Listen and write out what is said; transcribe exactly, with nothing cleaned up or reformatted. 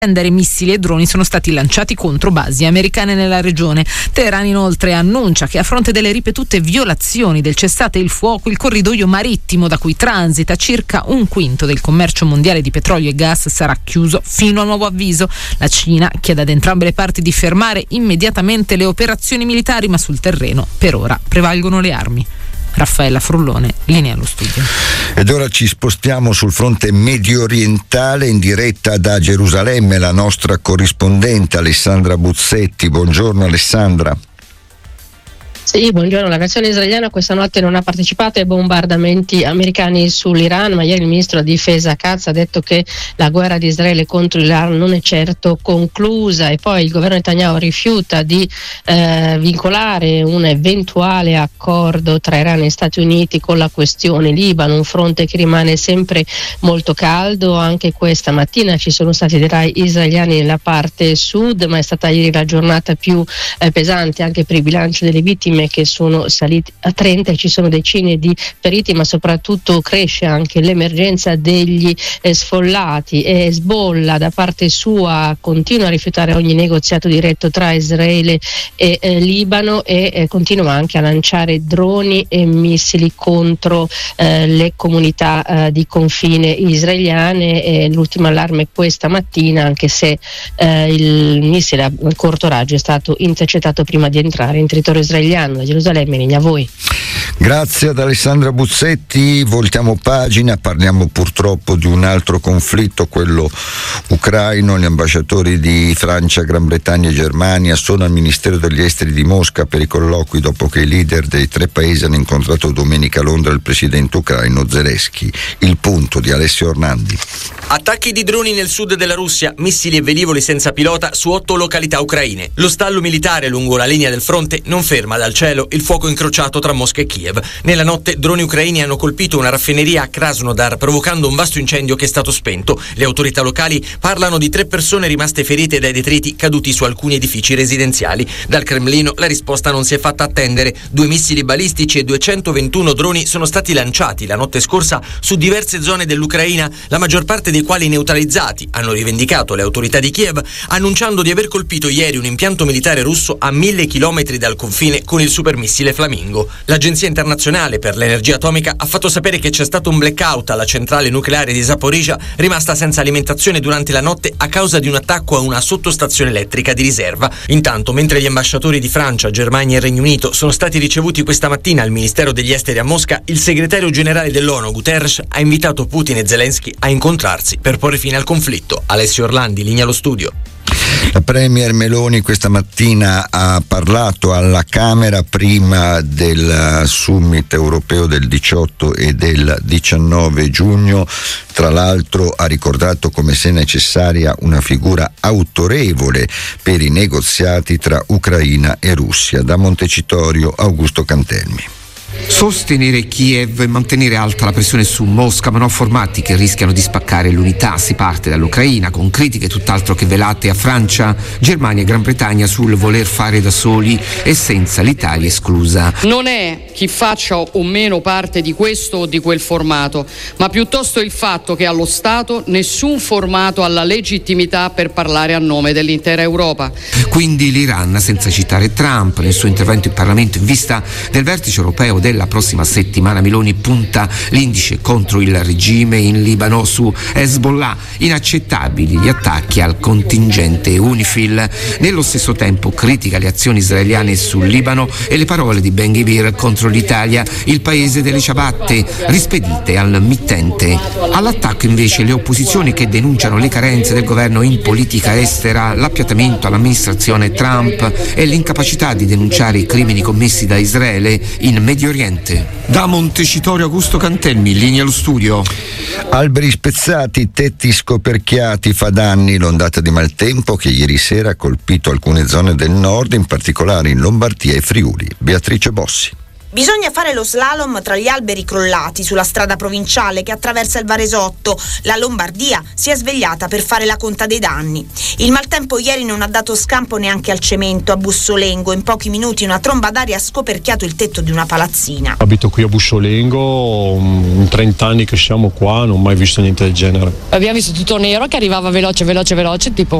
missili e droni sono stati lanciati contro basi americane nella regione. Teheran inoltre annuncia che a fronte delle ripetute violazioni del cessate il fuoco, il corridoio marittimo da cui transita circa un quinto del commercio mondiale di petrolio e gas sarà chiuso fino a nuovo avviso. La Cina chiede ad entrambe le parti di fermare immediatamente le operazioni militari, ma sul terreno per ora prevalgono le armi. Raffaella Frullone, linea allo studio. Ed ora ci spostiamo sul fronte medio orientale, in diretta da Gerusalemme la nostra corrispondente Alessandra Buzzetti. Buongiorno Alessandra. Sì, buongiorno. L'aviazione israeliana questa notte non ha partecipato ai bombardamenti americani sull'Iran, ma ieri il ministro della difesa Katz ha detto che la guerra di Israele contro l'Iran non è certo conclusa, e poi il governo Netanyahu rifiuta di eh, vincolare un eventuale accordo tra Iran e Stati Uniti con la questione Libano, un fronte che rimane sempre molto caldo. Anche questa mattina ci sono stati dei raid israeliani nella parte sud, ma è stata ieri la giornata più eh, pesante anche per il bilancio delle vittime, che sono saliti a trenta e ci sono decine di feriti, ma soprattutto cresce anche l'emergenza degli eh, sfollati. E Hezbollah da parte sua continua a rifiutare ogni negoziato diretto tra Israele e eh, Libano e eh, continua anche a lanciare droni e missili contro eh, le comunità eh, di confine israeliane. E l'ultimo allarme questa mattina, anche se eh, il missile a corto raggio è stato intercettato prima di entrare in territorio israeliano. Da Gerusalemme, linea a voi. Grazie ad Alessandra Buzzetti. Voltiamo pagina, parliamo purtroppo di un altro conflitto, quello ucraino. Gli ambasciatori di Francia, Gran Bretagna e Germania sono al Ministero degli Esteri di Mosca per i colloqui dopo che i leader dei tre paesi hanno incontrato domenica a Londra il presidente ucraino Zelensky. Il punto di Alessio Ornandi. Attacchi di droni nel sud della Russia, missili e velivoli senza pilota su otto località ucraine. Lo stallo militare lungo la linea del fronte non ferma dal cielo il fuoco incrociato tra Mosca e Kiev. Nella notte droni ucraini hanno colpito una raffineria a Krasnodar, provocando un vasto incendio che è stato spento. Le autorità locali parlano di tre persone rimaste ferite dai detriti caduti su alcuni edifici residenziali. Dal Cremlino la risposta non si è fatta attendere. Due missili balistici e duecentoventuno droni sono stati lanciati la notte scorsa su diverse zone dell'Ucraina, la maggior parte dei quali neutralizzati, hanno rivendicato le autorità di Kiev, annunciando di aver colpito ieri un impianto militare russo a mille chilometri dal confine con il supermissile Flamingo. L'Agenzia internazionale per l'energia atomica ha fatto sapere che c'è stato un blackout alla centrale nucleare di Zaporizhzhia, rimasta senza alimentazione durante la notte a causa di un attacco a una sottostazione elettrica di riserva. Intanto, mentre gli ambasciatori di Francia, Germania e Regno Unito sono stati ricevuti questa mattina al Ministero degli Esteri a Mosca, il segretario generale dell'ONU Guterres ha invitato Putin e Zelensky a incontrarsi per porre fine al conflitto. Alessio Orlandi, linea allo studio. La Premier Meloni questa mattina ha parlato alla Camera prima del summit europeo del diciotto e del diciannove giugno. Tra l'altro ha ricordato come sia necessaria una figura autorevole per i negoziati tra Ucraina e Russia. Da Montecitorio, Augusto Cantelmi. Sostenere Kiev e mantenere alta la pressione su Mosca, ma non formati che rischiano di spaccare l'unità. Si parte dall'Ucraina con critiche tutt'altro che velate a Francia, Germania e Gran Bretagna sul voler fare da soli e senza l'Italia esclusa. Non è chi faccia o meno parte di questo o di quel formato, ma piuttosto il fatto che allo Stato nessun formato ha la legittimità per parlare a nome dell'intera Europa. Quindi l'Iran, senza citare Trump nel suo intervento in Parlamento in vista del vertice europeo della prossima settimana. Meloni punta l'indice contro il regime in Libano su Hezbollah. Inaccettabili gli attacchi al contingente UNIFIL. Nello stesso tempo critica le azioni israeliane sul Libano e le parole di Ben Gvir contro l'Italia, il paese delle ciabatte, rispedite al mittente. All'attacco invece le opposizioni che denunciano le carenze del governo in politica estera, l'appiattamento all'amministrazione Trump e l'incapacità di denunciare i crimini commessi da Israele in Medio Oriente. Da Montecitorio, Augusto Cantelmi, linea allo studio. Alberi spezzati, tetti scoperchiati, fa danni l'ondata di maltempo che ieri sera ha colpito alcune zone del nord, in particolare in Lombardia e Friuli. Beatrice Bossi. Bisogna fare lo slalom tra gli alberi crollati sulla strada provinciale che attraversa il Varesotto. La Lombardia si è svegliata per fare la conta dei danni. Il maltempo ieri non ha dato scampo neanche al cemento a Bussolengo. In pochi minuti una tromba d'aria ha scoperchiato il tetto di una palazzina. Abito qui a Bussolengo, in trenta anni che siamo qua, non ho mai visto niente del genere. Abbiamo visto tutto nero che arrivava veloce, veloce, veloce, tipo